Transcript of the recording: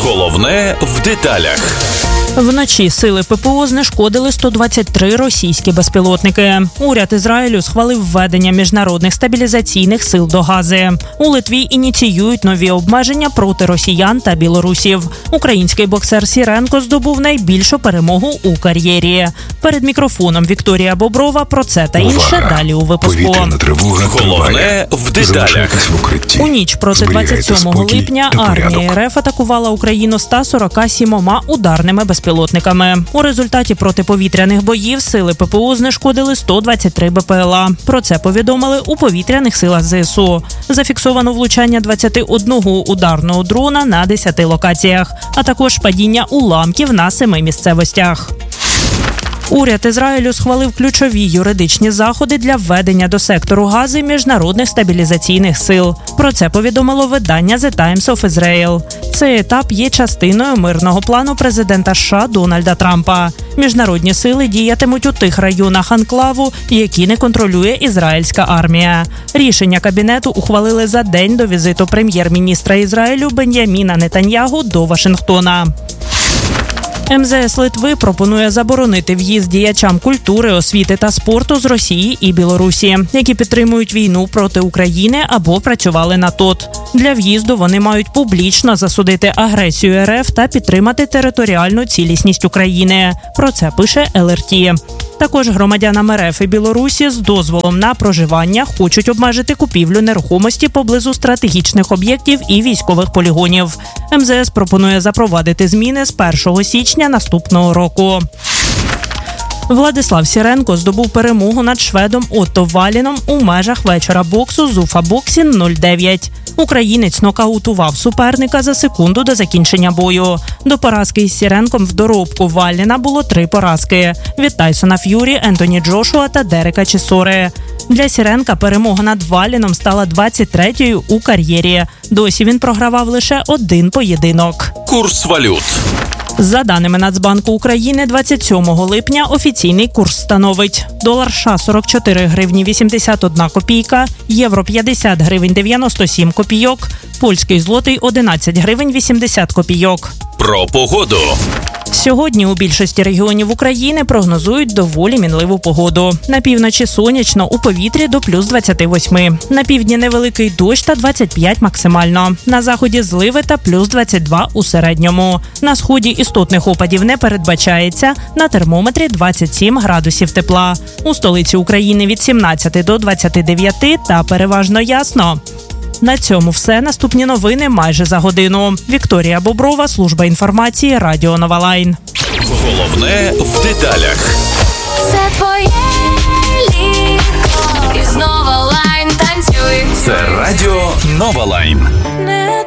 Головне в деталях. Вночі сили ППО знешкодили 123 російські безпілотники. Уряд Ізраїлю схвалив введення міжнародних стабілізаційних сил до Гази. У Литві ініціюють нові обмеження проти росіян та білорусів. Український боксер Сіренко здобув найбільшу перемогу у кар'єрі. Перед мікрофоном Вікторія Боброва про це та інше далі у випуску. Повітряна тривога. Головне в деталях. У ніч проти 27 липня армія РФ атакувала Україну 147 ударними безпілотниками. У результаті протиповітряних боїв сили ППО знешкодили 123 БПЛА. Про це повідомили у повітряних силах ЗСУ. Зафіксовано влучання 21 ударного дрона на 10 локаціях, а також падіння уламків на 7 місцевостях. Уряд Ізраїлю схвалив ключові юридичні заходи для введення до сектору Гази міжнародних стабілізаційних сил. Про це повідомило видання The Times of Israel. Цей етап є частиною мирного плану президента США Дональда Трампа. Міжнародні сили діятимуть у тих районах анклаву, які не контролює ізраїльська армія. Рішення Кабінету ухвалили за день до візиту прем'єр-міністра Ізраїлю Бен'яміна Нетаньягу до Вашингтона. МЗС Литви пропонує заборонити в'їзд діячам культури, освіти та спорту з Росії і Білорусі, які підтримують війну проти України або працювали на ТОТ. Для в'їзду вони мають публічно засудити агресію РФ та підтримати територіальну цілісність України. Про це пише ЛРТ. Також громадянам РФ і Білорусі з дозволом на проживання хочуть обмежити купівлю нерухомості поблизу стратегічних об'єктів і військових полігонів. МЗС пропонує запровадити зміни з 1 січня наступного року. Владислав Сіренко здобув перемогу над шведом Отто Валіном у межах вечора боксу Зуфа Боксін 09. Українець нокаутував суперника за секунду до закінчення бою. До поразки із Сіренком в доробку Валіна було 3 поразки – від Тайсона Ф'юрі, Ентоні Джошуа та Дерека Чісори. Для Сіренка перемога над Валіном стала 23-ю у кар'єрі. Досі він програвав лише 1 поєдинок. Курс валют. За даними Нацбанку України, 27 липня офіційний курс становить: долар США – 44 гривні 81 копійка, євро – 50 гривень 97 копійок, польський злотий – 11 гривень 80 копійок. Про погоду. Сьогодні у більшості регіонів України прогнозують доволі мінливу погоду. На півночі сонячно, у повітрі до плюс 28. На півдні невеликий дощ та 25 максимально. На заході зливи та плюс 22 у середньому. На сході істотних опадів не передбачається, на термометрі 27 градусів тепла. У столиці України від 17 до 29 та переважно ясно. На цьому все. Наступні новини майже за годину. Вікторія Боброва, служба інформації, Радіо Нова Лайн. Головне в деталях.